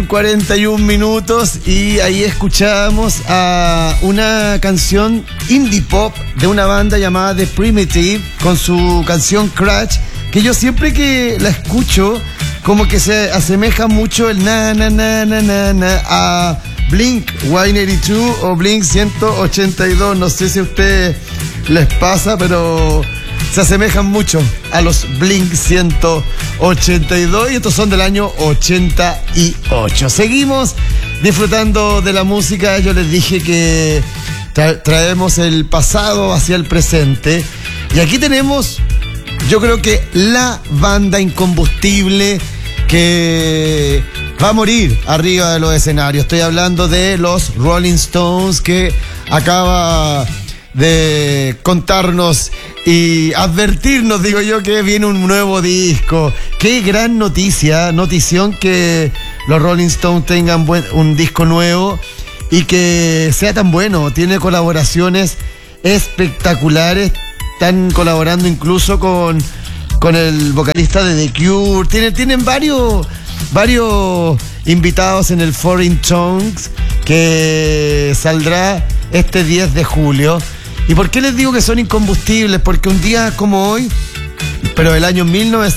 con 41 minutos y ahí escuchábamos a una canción indie pop de una banda llamada The Primitive con su canción Crash, que yo siempre que la escucho como que se asemeja mucho el na na na na na na a Blink 182 o Blink 182. No sé si a ustedes les pasa, pero se asemejan mucho a los Blink 182 y estos son del año 88. Seguimos disfrutando de la música. Yo les dije que traemos el pasado hacia el presente y aquí tenemos, yo creo que la banda incombustible que va a morir arriba de los escenarios. Estoy hablando de los Rolling Stones, que acaba de contarnos y advertirnos, digo yo, que viene un nuevo disco. Qué gran notición que los Rolling Stones tengan un disco nuevo y que sea tan bueno. Tiene colaboraciones espectaculares, están colaborando incluso con el vocalista de The Cure. Tienen varios invitados en el Foreign Tongues que saldrá este 10 de julio. ¿Y por qué les digo que son incombustibles? Porque un día como hoy, pero el año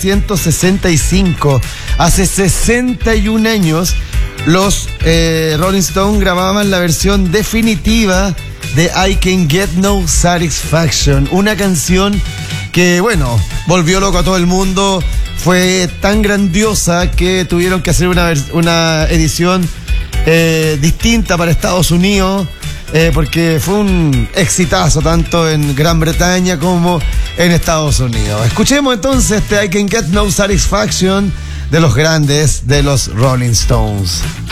1965, hace 61 años, los Rolling Stones grababan la versión definitiva de I Can Get No Satisfaction, una canción que, bueno, volvió loco a todo el mundo. Fue tan grandiosa que tuvieron que hacer una edición distinta para Estados Unidos, porque fue un exitazo tanto en Gran Bretaña como en Estados Unidos. Escuchemos entonces I Can Get No Satisfaction de los grandes de los Rolling Stones.